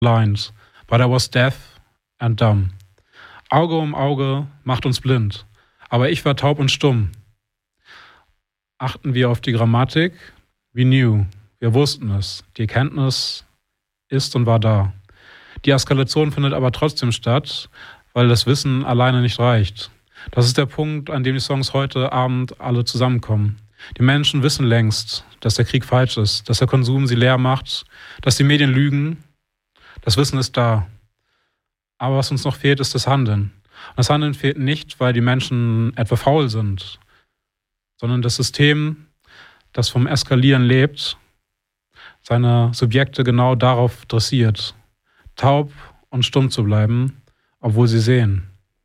blind, but I was deaf and dumb. Auge um Auge macht uns blind, aber ich war taub und stumm. Achten wir auf die Grammatik? We knew, wir wussten es. Die Erkenntnis ist und war da. Die Eskalation findet aber trotzdem statt, weil das Wissen alleine nicht reicht. Das ist der Punkt, an dem die Songs heute Abend alle zusammenkommen. Die Menschen wissen längst, dass der Krieg falsch ist, dass der Konsum sie leer macht, dass die Medien lügen. Das Wissen ist da. Aber was uns noch fehlt, ist das Handeln. Und das Handeln fehlt nicht, weil die Menschen etwa faul sind, sondern das System, das vom Eskalieren lebt, seine Subjekte genau darauf dressiert, taub und stumm zu bleiben, obwohl sie sehen.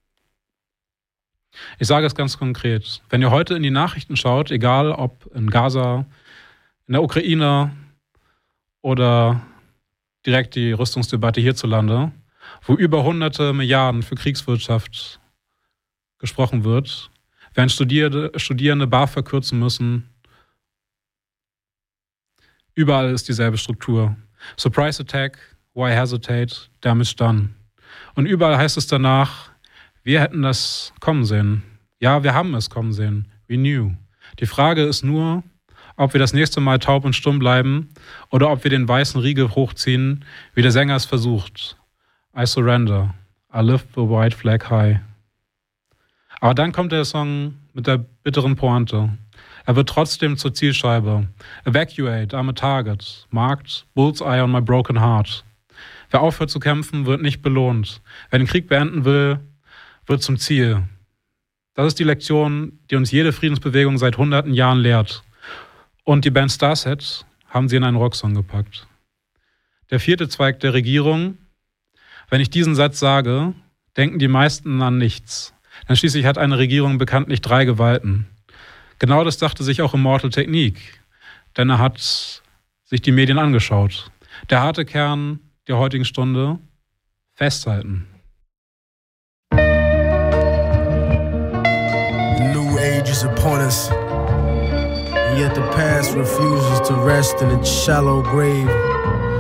Ich sage es ganz konkret. Wenn ihr heute in die Nachrichten schaut, egal ob in Gaza, in der Ukraine oder direkt die Rüstungsdebatte hierzulande, wo über hunderte Milliarden für Kriegswirtschaft gesprochen wird, während Studierende BAföG kürzen müssen, überall ist dieselbe Struktur. Surprise attack, why hesitate, damage done. Und überall heißt es danach, wir hätten das kommen sehen. Ja, wir haben es kommen sehen. We knew. Die Frage ist nur, ob wir das nächste Mal taub und stumm bleiben oder ob wir den weißen Riegel hochziehen, wie der Sänger es versucht. I surrender. I lift the white flag high. Aber dann kommt der Song mit der bitteren Pointe. Er wird trotzdem zur Zielscheibe. Evacuate, I'm a target. Marked, bullseye on my broken heart. Wer aufhört zu kämpfen, wird nicht belohnt. Wer den Krieg beenden will, wird zum Ziel. Das ist die Lektion, die uns jede Friedensbewegung seit hunderten Jahren lehrt. Und die Band Starset haben sie in einen Rocksong gepackt. Der vierte Zweig der Regierung. Wenn ich diesen Satz sage, denken die meisten an nichts. Denn schließlich hat eine Regierung bekanntlich 3 Gewalten. Genau das dachte sich auch Immortal Technique. Denn er hat sich die Medien angeschaut. Der harte Kern der heutigen Stunde: festhalten. Is upon us, and yet the past refuses to rest in its shallow grave.